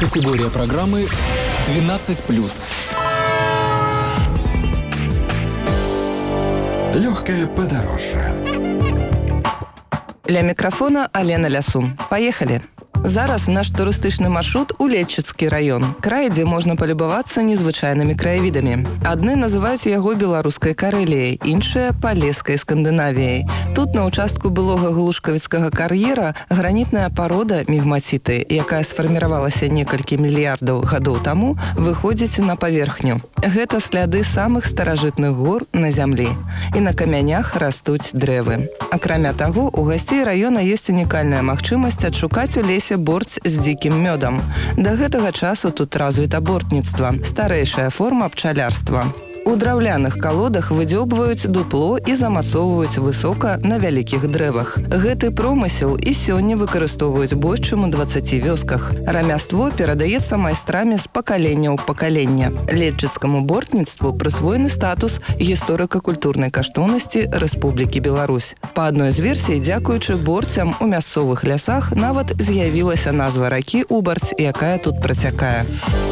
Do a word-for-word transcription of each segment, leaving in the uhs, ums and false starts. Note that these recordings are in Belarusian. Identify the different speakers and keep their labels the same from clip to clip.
Speaker 1: Категория программы двенадцать плюс.
Speaker 2: Легкое подорожье.
Speaker 3: Ля мікрафона Алена Лясун. Поехали! Зараз наш турыстычны маршрут у Летчыцкі раён, край, дзе можна палюбавацца незвычайнымі краявідамі. Адны называюць яго беларускай Карэліяй, іншыя – палескай Скандынавіяй. Тут на ўчастку былога глушкавіцкага кар'ера гранітная парода мігмаціты, якая сфарміравалася некалькі мільярдаў гадоў таму, выходзіць на паверхню. Гэта сляды самых старажытных гор на зямлі. І на камянях растуць дрэвы. Акрамя таго, у гасцей раёна ёсць унікальная магчымасць адшукаць у лесе борць з дзікім мёдам. Да гэтага часу тут развіта бортніцтва, старэйшая форма пчалярства. У драўляных калодах выдзёбваюць дупло і замацоўваюць высока на вялікіх дрэвах. Гэты промысел і сёння выкарыстоўваюць больш чым у дваццаці вёсках. Рамяство перадаецца майстрамі з пакалення ў пакалення. Летчыцкаму бортніцтву прысвоены статус гісторыка-культурнай каштоўнасці Рэспублікі Беларусь. Па адной з версій, дзякуючы борцям у мясцовых лясах нават з'явілася назва ракі Убарць, якая тут працякае.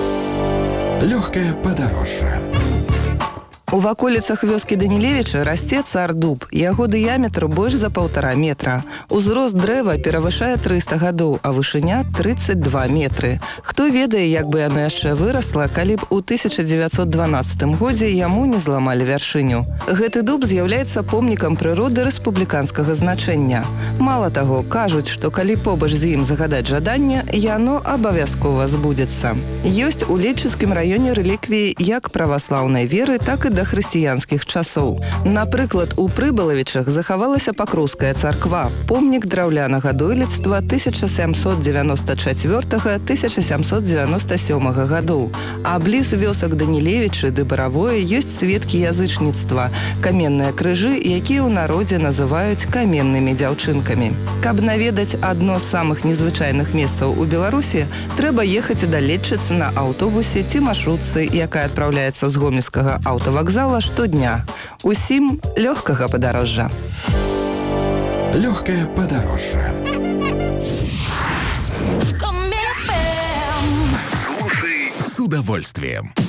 Speaker 2: Легкое подорожье.
Speaker 3: У ваколіцах вёскі Данілевіча расце цар дуб. Яго дыяметр больш за паўтара метра. Узрост дрэва перавышае трыста гадоў, а вышыня – трыццаць два метры. Хто ведае, як бы яно яшчэ вырасла, калі б у тысяча дзевяцьсот дванаццатым годзе яму не зламалі вяршыню. Гэты дуб з'яўляецца помнікам прыроды рэспубліканскага значэння. Мала таго, кажуць, што калі побач з ім загадаць жаданне, яно абавязкова збудзецца. Ёсць у Летчыцкім раёне рэліквіі як праваслаўнай веры, так і да хрысціянскіх часоў. Напрыклад, у Прыбалавічах захавалася Пакроўская царква, помнік драўлянага дойлідства тысяча сямсот дзевяноста чацвёртага — тысяча сямсот дзевяноста сёмага гадоў. А бліз вёсак Данілевічы ды Баравое ёсць сведкі язычніцтва, каменныя крыжы, якія ў народзе называюць каменнымі дзяўчынкамі. Каб наведаць адно з самых незвычайных месцаў у Беларусі, трэба ехаць да Летчыцы на аўтобусе ці маршрутцы, якая адпраўляецца з гомельскага аўтавакзала зала штодня. Усім лёгкага падарожжа.
Speaker 2: Легкое подорожье.
Speaker 4: Слушай с удовольствием.